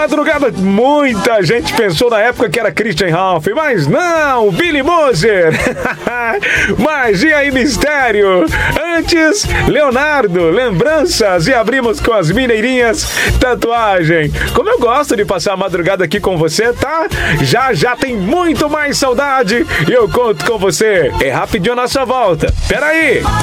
madrugada, muita gente pensou na época que era Christian Ralph, mas não, Billy Moser. Mas e aí, mistério? Antes, Leonardo, lembranças, e abrimos com as mineirinhas, tatuagem. Como eu gosto de passar a madrugada aqui com você, tá? Já tem muito mais saudade e eu conto com você. É rapidinho a nossa volta. Peraí.